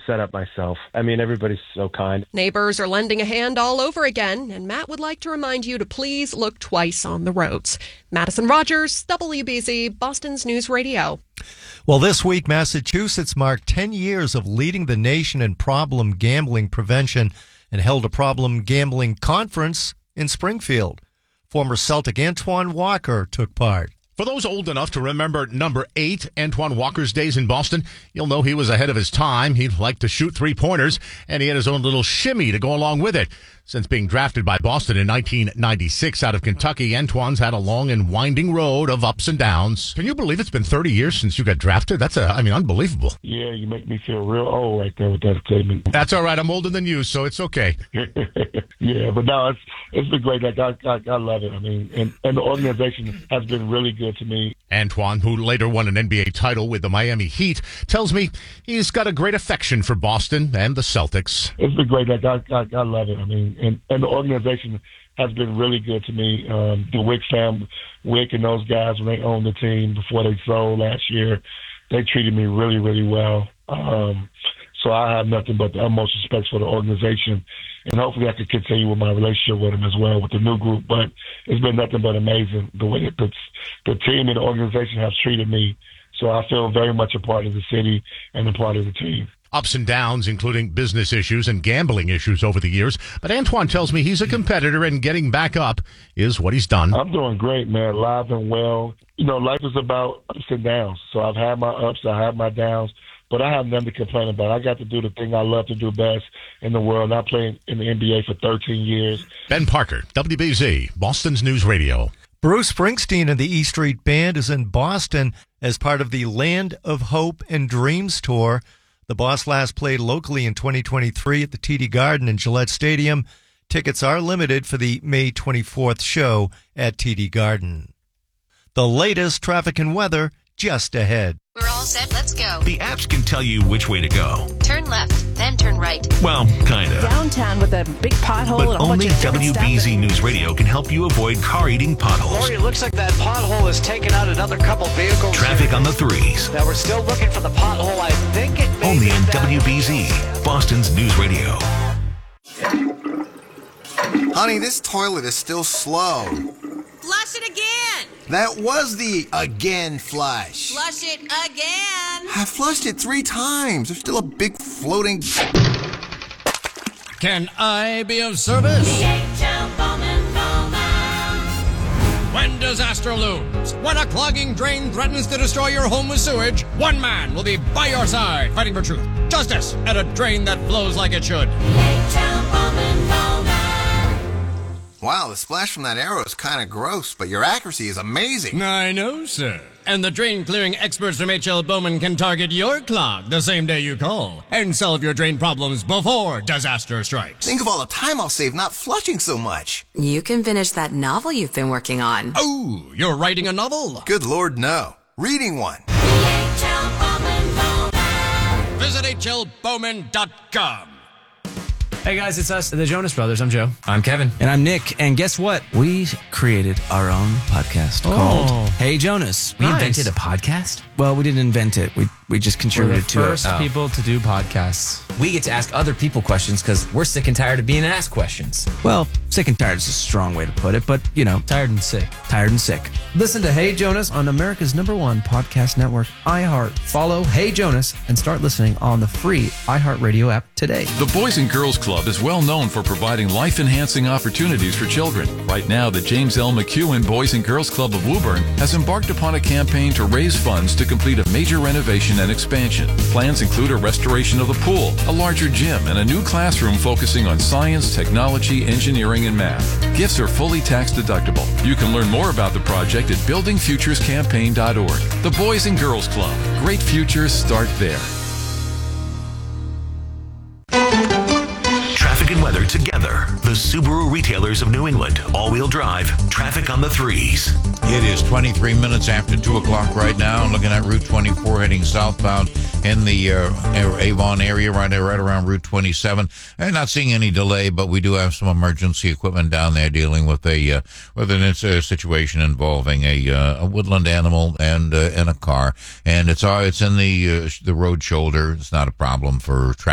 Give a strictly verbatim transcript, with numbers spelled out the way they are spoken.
set up myself. I mean, everybody's so kind. Neighbors are lending a hand all over again, and Matt would like to remind you to please look twice on the roads. Madison Rogers, W B Z, Boston's News Radio. Well, this week, Massachusetts marked ten years of leading the nation in problem gambling prevention and held a problem gambling conference in Springfield. Former Celtic Antoine Walker took part. For those old enough to remember number eight, Antoine Walker's days in Boston, you'll know he was ahead of his time. He liked to shoot three-pointers, and he had his own little shimmy to go along with it. Since being drafted by Boston in nineteen ninety-six out of Kentucky, Antoine's had a long and winding road of ups and downs. Can you believe it's been thirty years since you got drafted? That's, a, I mean, unbelievable. Yeah, you make me feel real old right there with that statement. That's all right. I'm older than you, so it's okay. Yeah, but no, it's it's been great. Like, I, I, I love it. I mean, and, and the organization has been really good to me. Antoine, who later won an N B A title with the Miami Heat, tells me he's got a great affection for Boston and the Celtics. It's been great. Like, I, I, I love it. I mean, and, and the organization has been really good to me. Um, the Wick family, Wick and those guys, when they owned the team before they sold last year, they treated me really, really well. Um, so I have nothing but the utmost respect for the organization, and hopefully I can continue with my relationship with them as well with the new group. But it's been nothing but amazing the way that the, the team and the organization have treated me. So I feel very much a part of the city and a part of the team. Ups and downs, including business issues and gambling issues over the years. But Antoine tells me he's a competitor, and getting back up is what he's done. I'm doing great, man, live and well. You know, life is about ups and downs. So I've had my ups, I have my downs, but I have nothing to complain about. I got to do the thing I love to do best in the world. I played in the N B A for thirteen years. Ben Parker, W B Z, Boston's News Radio. Bruce Springsteen and the E Street Band is in Boston as part of the Land of Hope and Dreams tour. The Boss last played locally in twenty twenty-three at the T D Garden and Gillette Stadium. Tickets are limited for the May twenty-fourth show at T D Garden. The latest traffic and weather just ahead. We're all set. Let's go. The apps can tell you which way to go. Turn left, then turn right. Well, kind of. Downtown with a big pothole but and a whole only bunch of W B Z News Radio can help you avoid car-eating potholes. Lori, it looks like that pothole has taken out another couple vehicles. Traffic on the threes. Now we're still looking for the pothole. I think it may Only be on that. W B Z, Boston's News Radio. Honey, this toilet is still slow. Flush it again. That was the again flush. Flush it again. I flushed it three times. There's still a big floating... Can I be of service? D H L Bowman Bowman. When disaster looms, when a clogging drain threatens to destroy your home with sewage, one man will be by your side, fighting for truth, justice, and a drain that flows like it should. D H L Bowman Bowman. Wow, the splash from that arrow is kind of gross, but your accuracy is amazing. I know, sir. And the drain clearing experts from H L Bowman can target your clog the same day you call and solve your drain problems before disaster strikes. Think of all the time I'll save not flushing so much. You can finish that novel you've been working on. Oh, you're writing a novel? Good Lord, no. Reading one. D H L Bowman Bowman. Visit H L Bowman dot com. Hey guys, it's us, the Jonas Brothers. I'm Joe. I'm Kevin. And I'm Nick. And guess what? We created our own podcast Oh. called Hey Jonas. We Nice. invented a podcast? Well, we didn't invent it. We we just We're the contributed to it. first people to do podcasts. We get to ask other people questions because we're sick and tired of being asked questions. Well, sick and tired is a strong way to put it, but, you know. Tired and sick. Tired and sick. Listen to Hey Jonas on America's number one podcast network, iHeart. Follow Hey Jonas and start listening on the free iHeartRadio app today. The Boys and Girls Club is well known for providing life-enhancing opportunities for children. Right now, the James L. McEwen Boys and Girls Club of Woburn has embarked upon a campaign to raise funds to complete a major renovation and expansion. Plans include a restoration of the pool, a larger gym, and a new classroom focusing on science, technology, engineering, and math. Gifts are fully tax deductible. You can learn more about the project at building futures campaign dot org. The Boys and Girls Club. Great futures start there. Traffic and weather together. The Subaru retailers of New England. All-wheel drive. Traffic on the threes. It is twenty-three minutes after two o'clock right now. I'm looking at Route twenty-four heading southbound in the uh, Avon area, right there, right around Route twenty-seven. I'm not seeing any delay, but we do have some emergency equipment down there dealing with a uh, with an, it's a situation involving a, uh, a woodland animal and uh, and a car, and it's uh, it's in the uh, the road shoulder. It's not a problem for traffic.